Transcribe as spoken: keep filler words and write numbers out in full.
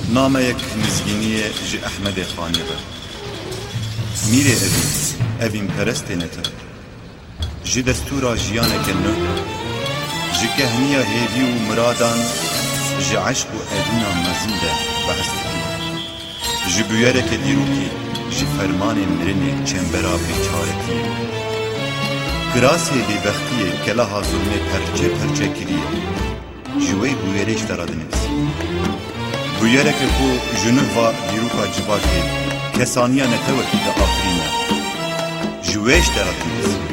نامەیەک نزگینیە ji Ehmedê Xanê be. Mîrê evî, evîn perestê netir. Ji destûra jiyaneke nû, ji kehniya hêvî û miradan, ji eşq û evîna mezin de behs dikî. Ji bûyereke dîrokî, ji fermanê mirinê çembera bêçaretiyê. Kirasê bêbextiyê keleha zulmê perçe perçe kiriye. Ji wê bûyerê ji te re dinivîsî. Bûyereke ku ji nûva dîroka civakê kesaniya netewekî de afirîne. Ji wê ji te re dinivîsî.